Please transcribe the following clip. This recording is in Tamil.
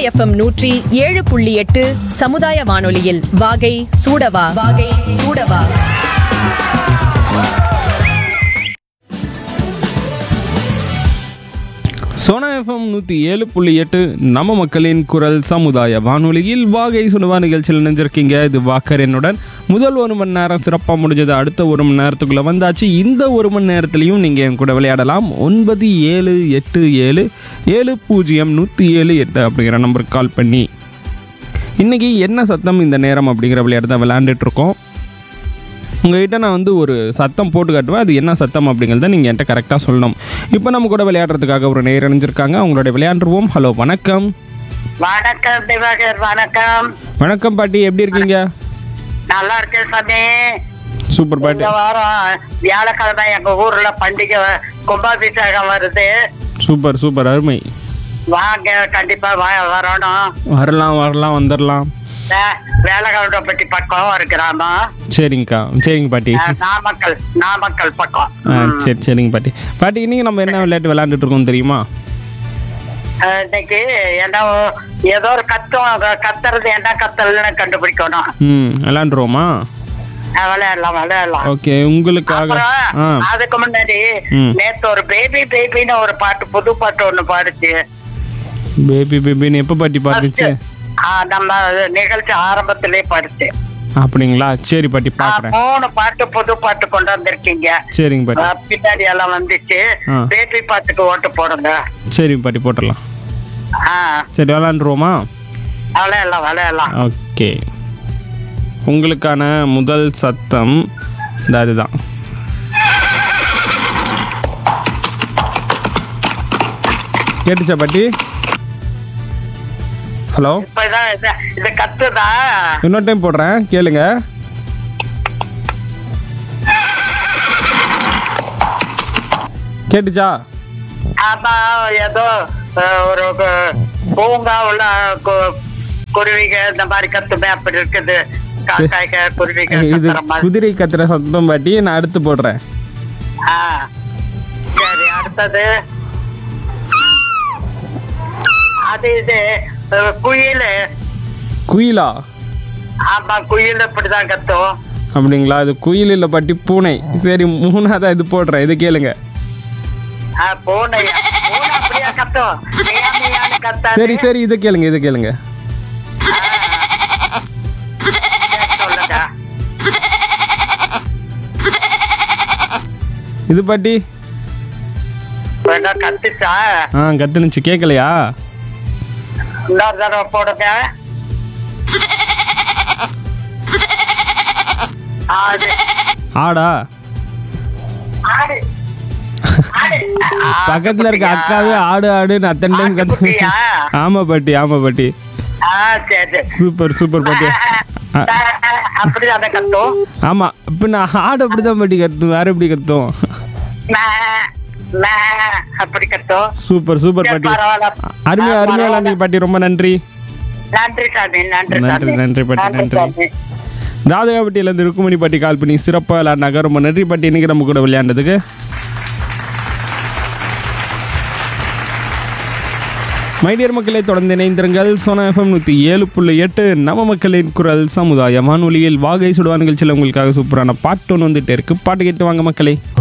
எஃப்எம் 107.8 சமுதாய வானொலியில் வாகை சூடவா வாகை சூடவா. சோனா எஃப்எம் 107.8 நம்ம மக்களின் குரல் சமுதாய வானொலியில் வாகை சுடுவா நிகழ்ச்சியில் நினைஞ்சிருக்கீங்க. இது வாக்கர் என்னுடன் முதல் 1 மணி நேரம் சிறப்பாக முடிஞ்சது. அடுத்த 1 மணி நேரத்துக்குள்ளே வந்தாச்சு. இந்த 1 மணி நேரத்துலையும் நீங்கள் என் கூட விளையாடலாம். 9787070178 அப்படிங்கிற நம்பருக்கு கால் பண்ணி இன்றைக்கி என்ன சத்தம் இந்த நேரம் அப்படிங்கிற விளையாட்டு தான் விளையாண்டுட்ருக்கோம். உங்கள்கிட்ட நான் ஒரு சத்தம் போட்டு காட்டுவேன். அது என்ன சத்தம் அப்படிங்கிறத நீங்கள் என்கிட்ட கரெக்டாக சொல்லணும். இப்போ நம்ம கூட விளையாடுறதுக்காக ஒரு நேர் இணைஞ்சிருக்காங்க. அவங்களோட விளையாண்டுருவோம். ஹலோ, வணக்கம். வணக்கம் திவாகர். வணக்கம். வணக்கம் பாட்டி, எப்படி இருக்கீங்க? நல்லா இருக்கேன் சாமி. சூப்பர் பாட்டி. இந்த வாரம் வியாழக்கிழமை எங்க ஊர்ல பண்டிகை கும்பாபிஷேகம் வருது. சூப்பர் சூப்பர், அருமை. வாங்க, கண்டிப்பா வரணும். வரலாம் வந்துடலாம். வேலைக்காரப்பட்டி பக்கம் ஒரு கிராமம். சரிங்கக்கா, சரிங்க பாட்டி. நாமக்கல் பக்கம். சரிங்க பாட்டி. பாட்டி, இன்னைக்கு நம்ம என்ன விளையாட்டு விளையாண்டுட்டு இருக்கோம் தெரியுமா? இன்னைக்கு என்ன ஏதோ ஒரு கத்துறது என்ன கத்தல்னு கண்டுபிடிக்கணும். விளையாண்டுருவோமா? விளையாடலாம். ஓகே, உங்களுக்காக. அதுக்கு முன்னாடி நேத்து ஒரு பேபின்னு ஒரு பாட்டு, புது பாட்டு ஒண்ணு பாடுச்சு. பேபின்னு எப்ப பாட்டி பாடுச்சு? நம்ம நிகழ்ச்சி ஆரம்பத்திலே பாடுச்சு. அப்படிங்களா? சரி பாட்டி, பாக்குறேன். 3 பாட்டு புது பாட்டு கொண்டு வந்திருக்கீங்க. சரிங்க பாட்டி. பின்னாடி எல்லாம் வந்துச்சு. பேபி பாட்டுக்கு ஓட்டு போடுங்க. சரிங்க பாட்டி, போட்டுடலாம். சரி, விளையாண்டுருவோமா? விளையாடலாம். ஓகே, உங்களுக்கான முதல் சத்தம் அதுதான். கேட்டுச்சா பாட்டி? ஹலோ, இது கத்துதா? இன்னொரு டைம் போடுறேன், கேளுங்க. கேட்டுச்சா? ஆமா, ஏதோ ஒரு பூங்கா உள்ள குருவிக இந்த மாதிரி கத்துமே அப்படி இருக்குது. இது குதிரை கத்துற சத்தம் பாட்டி. நான் அடுத்து போடுறேன். சரி, அடுத்தது அது இது குயிலா? ஆமா, குயில் இப்படிதான் கத்தும். அப்படிங்களா? அது குயில் இல்ல பாட்டி, பூனை. சரி, 3ஆவதா இது போடுறேன், இது கேளுங்க. பூனை அப்படியா கத்தும்? சரி, இது கேளுங்க. இது பாட்டி கத்துச்சா? கத்துனுச்சு, கேட்கலையா? இன்னொரு தடவை போடுங்க. ஆடா? பக்கத்துல இருக்க அக்காவே ஆடுன்னு அத்தனை டைம் கத்து. ஆமா பாட்டி. சூப்பர் பாட்டி. அப்படிதான் கத்தும். ஆமா, இப்ப நான் ஆடு அப்படிதான் பாட்டி கத்தும். வேற எப்படி கத்தும்? அப்படி கத்தும். சூப்பர் பாட்டி. அருமையா விளையாண்டீங்க பாட்டி. ரொம்ப நன்றி. நன்றி பாட்டி, நன்றி. தாதகாப்பட்டியிலேருந்து ருக்குமணி பாட்டி கால் பண்ணி சிறப்பாக விளையாடினாங்க. ரொம்ப நன்றி பாட்டி, இன்னைக்கு நம்ம கூட விளையாண்டதுக்கு. மைடியர் மக்களை தொடர்ந்து இணைந்திருங்கள். சோனா எஃப்எம் 107.8 நம்ம மக்களின் குரல் சமுதாய வானொலியில் வாகை சுடுவா நிகழ்ச்சியில் உங்களுக்காக சூப்பரான பாட்டு ஒன்று வந்துட்டே இருக்கு. பாட்டு கேட்டு வாங்க மக்களே.